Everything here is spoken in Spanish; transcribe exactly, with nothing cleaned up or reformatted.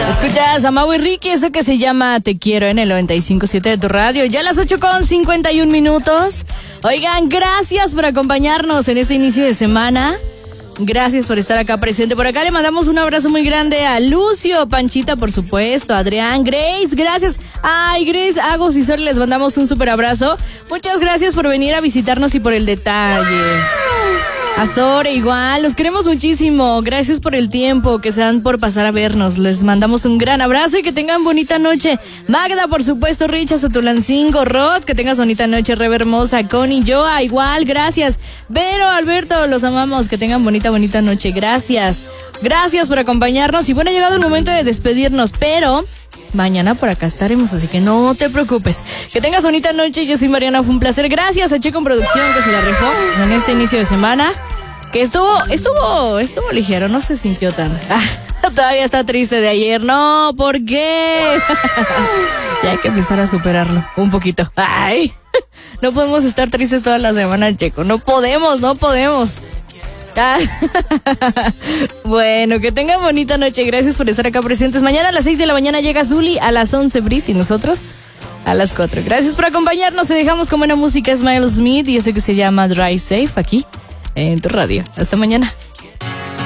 Escuchas a Mau y Ricky, eso que se llama Te Quiero en el noventa y cinco punto siete de tu radio. Ya a las ocho con cincuenta y un minutos. Oigan, gracias por acompañarnos en este inicio de semana. Gracias por estar acá presente. Por acá le mandamos un abrazo muy grande a Lucio, Panchita, por supuesto, Adrián, Grace, gracias. Ay, Grace, Agos y Sol, les mandamos un súper abrazo. Muchas gracias por venir a visitarnos y por el detalle. Azore, igual, los queremos muchísimo. Gracias por el tiempo que se dan por pasar a vernos. Les mandamos un gran abrazo y que tengan bonita noche. Magda, por supuesto, Richa, Sotulancingo, Rod, que tengas bonita noche, Rebe hermosa, Connie, Joa, igual, gracias. Vero, Alberto, los amamos, que tengan bonita, bonita noche. Gracias. Gracias por acompañarnos. Y bueno, ha llegado el momento de despedirnos, pero mañana por acá estaremos, así que no te preocupes. Que tengas bonita noche. Yo soy Mariana, fue un placer. Gracias a Checo en Producción, que se la rifó en este inicio de semana. Que estuvo, estuvo, estuvo ligero, no se sintió tan... Ah, todavía está triste de ayer. No, ¿por qué? Ya hay que empezar a superarlo un poquito. Ay, no podemos estar tristes toda la semana, Checo. No podemos, no podemos. Ah. Bueno, que tengan bonita noche. Gracias por estar acá presentes. Mañana a las seis de la mañana llega Zuli, a las once Brice y nosotros a las cuatro. Gracias por acompañarnos. Te dejamos con buena música, Smile Smith y ese que se llama Drive Safe aquí en tu radio. Hasta mañana.